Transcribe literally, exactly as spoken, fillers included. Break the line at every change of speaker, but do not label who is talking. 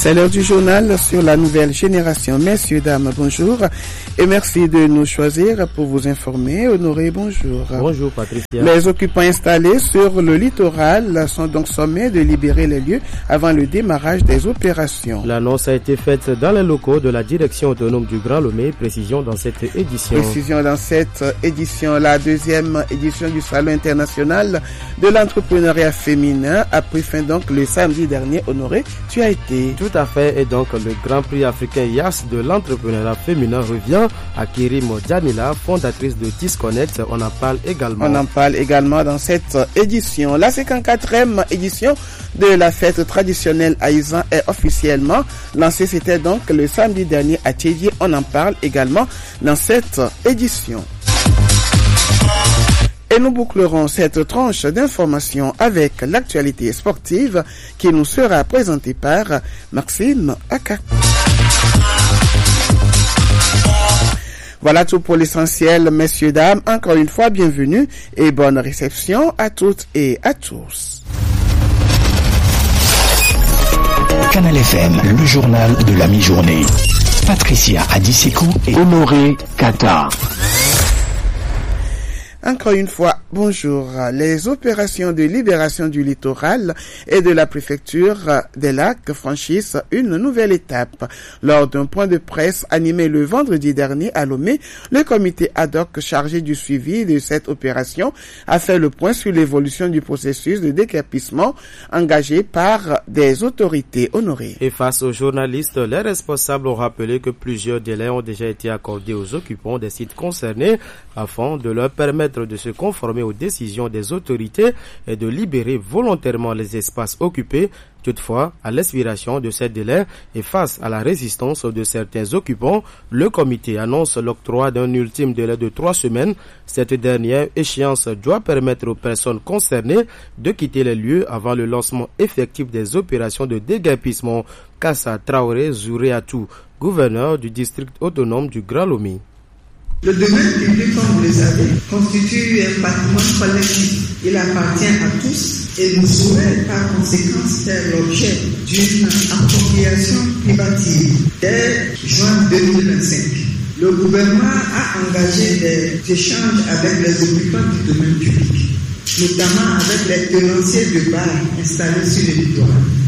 C'est l'heure du journal sur la nouvelle génération. Messieurs, dames, bonjour. Et merci de nous choisir pour vous informer. Honoré, bonjour.
Bonjour, Patricia.
Les occupants installés sur le littoral sont donc sommés de libérer les lieux avant le démarrage des opérations.
L'annonce a été faite dans les locaux de la direction autonome du Grand Lomé. Précision dans cette édition.
Précision dans cette édition. La deuxième édition du Salon international de l'entrepreneuriat féminin a pris fin donc le samedi dernier. Honoré, tu as été.
Tout à fait, et donc le Grand Prix africain Y A S de l'entrepreneuriat féminin revient à Kérim Djamila, fondatrice de Tisconnect. On en parle également.
On en parle également dans cette édition. La cinquante-quatrième édition de la fête traditionnelle Aïzan est officiellement lancée. C'était donc le samedi dernier à Tchédié. On en parle également dans cette édition. Et nous bouclerons cette tranche d'informations avec l'actualité sportive qui nous sera présentée par Maxime Aka. Voilà tout pour l'essentiel, messieurs, dames. Encore une fois, bienvenue et bonne réception à toutes et à tous.
Canal F M, le journal de la mi-journée. Patricia Adissekou et Honoré Kata.
Encore une fois, bonjour. Les opérations de libération du littoral et de la préfecture des lacs franchissent une nouvelle étape. Lors d'un point de presse animé le vendredi dernier à Lomé, le comité ad hoc chargé du suivi de cette opération a fait le point sur l'évolution du processus de déguerpissement engagé par des autorités honorées.
Et face aux journalistes, les responsables ont rappelé que plusieurs délais ont déjà été accordés aux occupants des sites concernés afin de leur permettre de se conformer aux décisions des autorités et de libérer volontairement les espaces occupés. Toutefois, à l'expiration de ces délais et face à la résistance de certains occupants, le comité annonce l'octroi d'un ultime délai de trois semaines. Cette dernière échéance doit permettre aux personnes concernées de quitter les lieux avant le lancement effectif des opérations de déguerpissement. Kassa Traoré Zouréatou, gouverneur du district autonome du Grand Lomé.
Le domaine public, comme vous le savez, constitue un patrimoine collectif. Il appartient à tous et ne saurait par conséquent faire l'objet d'une appropriation privative. Dès juin deux mille vingt-cinq, le gouvernement a engagé des échanges avec les occupants du domaine public, notamment avec les tenanciers de bars installés sur le littoral.